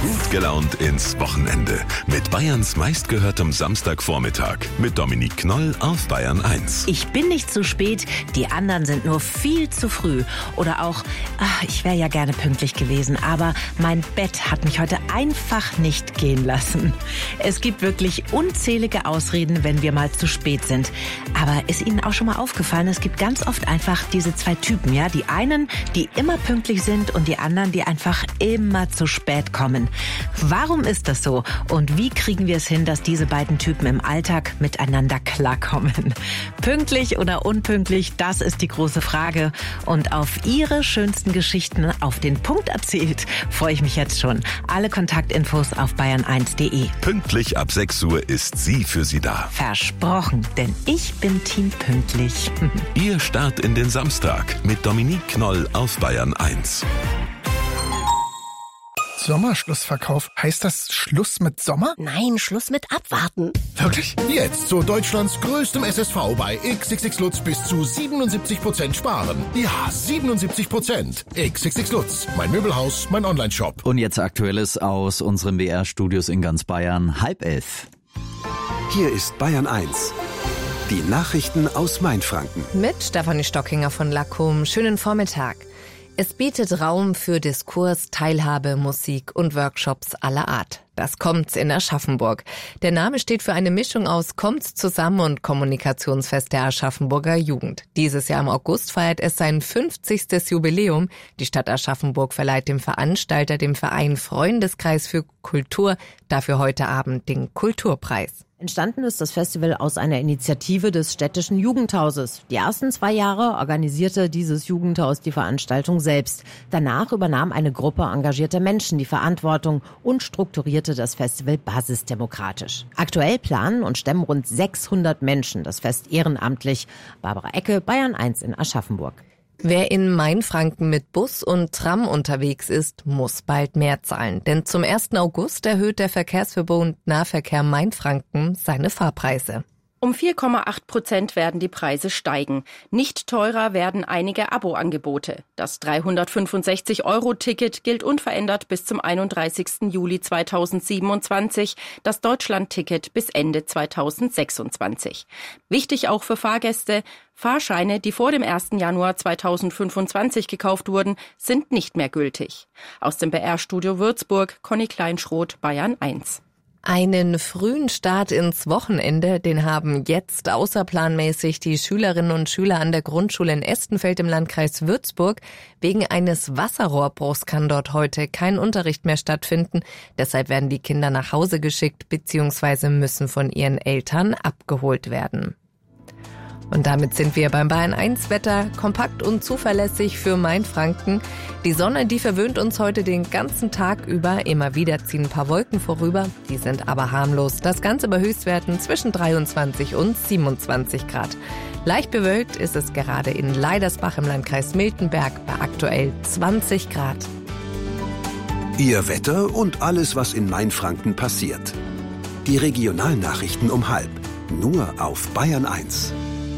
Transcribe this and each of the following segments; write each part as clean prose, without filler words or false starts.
Gut gelaunt ins Wochenende mit Bayerns meistgehörtem Samstagvormittag mit Dominique Knoll auf Bayern 1. Ich bin nicht zu spät, die anderen sind nur viel zu früh. Oder auch, ich wäre ja gerne pünktlich gewesen, aber mein Bett hat mich heute einfach nicht gehen lassen. Es gibt wirklich unzählige Ausreden, wenn wir mal zu spät sind. Aber ist Ihnen auch schon mal aufgefallen, es gibt ganz oft einfach diese zwei Typen, ja? Die einen, die immer pünktlich sind und die anderen, die einfach immer zu spät kommen. Warum ist das so? Und wie kriegen wir es hin, dass diese beiden Typen im Alltag miteinander klarkommen? Pünktlich oder unpünktlich, das ist die große Frage. Und auf Ihre schönsten Geschichten auf den Punkt erzählt, freue ich mich jetzt schon. Alle Kontaktinfos auf bayern1.de. Pünktlich ab 6 Uhr ist sie für Sie da. Versprochen, denn ich bin Team pünktlich. Ihr Start in den Samstag mit Dominique Knoll auf Bayern 1. Sommerschlussverkauf. Heißt das Schluss mit Sommer? Nein, Schluss mit Abwarten. Wirklich? Jetzt zu Deutschlands größtem SSV bei XXX Lutz bis zu 77% sparen. Ja, 77%. XXX Lutz. Mein Möbelhaus, mein Onlineshop. Und jetzt Aktuelles aus unseren BR-Studios in ganz Bayern. 10:30. Hier ist Bayern 1. Die Nachrichten aus Mainfranken. Mit Stefanie Stockinger von Lackum. Schönen Vormittag. Es bietet Raum für Diskurs, Teilhabe, Musik und Workshops aller Art. Das Kommt's in Aschaffenburg. Der Name steht für eine Mischung aus Kommt's zusammen und Kommunikationsfest der Aschaffenburger Jugend. Dieses Jahr im August feiert es sein 50. Jubiläum. Die Stadt Aschaffenburg verleiht dem Veranstalter, dem Verein Freundeskreis für Kultur, dafür heute Abend den Kulturpreis. Entstanden ist das Festival aus einer Initiative des städtischen Jugendhauses. Die ersten 2 Jahre organisierte dieses Jugendhaus die Veranstaltung selbst. Danach übernahm eine Gruppe engagierter Menschen die Verantwortung und strukturierte das Festival basisdemokratisch. Aktuell planen und stemmen rund 600 Menschen das Fest ehrenamtlich. Barbara Ecke, Bayern 1 in Aschaffenburg. Wer in Mainfranken mit Bus und Tram unterwegs ist, muss bald mehr zahlen. Denn zum 1. August erhöht der Verkehrsverbund Nahverkehr Mainfranken seine Fahrpreise. Um 4,8% werden die Preise steigen. Nicht teurer werden einige Abo-Angebote. Das 365-Euro-Ticket gilt unverändert bis zum 31. Juli 2027, das Deutschland-Ticket bis Ende 2026. Wichtig auch für Fahrgäste: Fahrscheine, die vor dem 1. Januar 2025 gekauft wurden, sind nicht mehr gültig. Aus dem BR-Studio Würzburg, Conny Kleinschroth, Bayern 1. Einen frühen Start ins Wochenende, den haben jetzt außerplanmäßig die Schülerinnen und Schüler an der Grundschule in Estenfeld im Landkreis Würzburg. Wegen eines Wasserrohrbruchs kann dort heute kein Unterricht mehr stattfinden. Deshalb werden die Kinder nach Hause geschickt bzw. müssen von ihren Eltern abgeholt werden. Und damit sind wir beim Bayern 1 Wetter, kompakt und zuverlässig für Mainfranken. Die Sonne, die verwöhnt uns heute den ganzen Tag über. Immer wieder ziehen ein paar Wolken vorüber, die sind aber harmlos. Das Ganze bei Höchstwerten zwischen 23 und 27 Grad. Leicht bewölkt ist es gerade in Leidersbach im Landkreis Miltenberg bei aktuell 20 Grad. Ihr Wetter und alles, was in Mainfranken passiert. Die Regionalnachrichten um 12:30. Nur auf Bayern 1.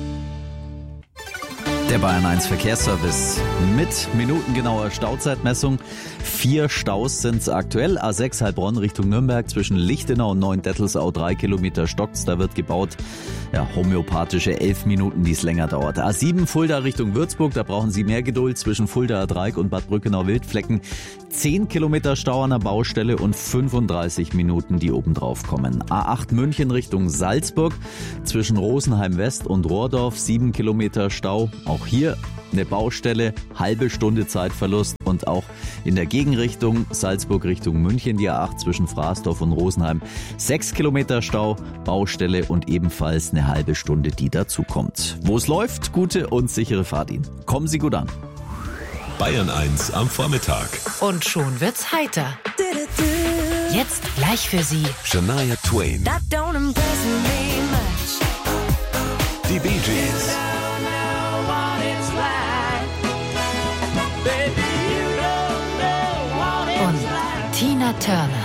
Der Bayern 1 Verkehrsservice mit minutengenauer Stauzeitmessung. 4 Staus sind es aktuell. A6 Heilbronn Richtung Nürnberg zwischen Lichtenau und Neuendettelsau 3 Kilometer stockt's. Da wird gebaut. Ja, homöopathische 11 Minuten, die es länger dauert. A7 Fulda Richtung Würzburg, da brauchen Sie mehr Geduld zwischen Fuldaer Dreieck und Bad Brückenau-Wildflecken. 10 Kilometer Stau an der Baustelle und 35 Minuten, die obendrauf kommen. A8 München Richtung Salzburg zwischen Rosenheim West und Rohrdorf 7 Kilometer Stau. Auch hier eine Baustelle, halbe Stunde Zeitverlust. Und auch in der Gegenrichtung Salzburg Richtung München die A8 zwischen Fraßdorf und Rosenheim 6 Kilometer Stau, Baustelle und ebenfalls eine halbe Stunde, die dazukommt. Wo es läuft, gute und sichere Fahrt Ihnen. Kommen Sie gut an. Bayern 1 am Vormittag. Und schon wird's heiter. Jetzt gleich für Sie Shania Twain. That don't impress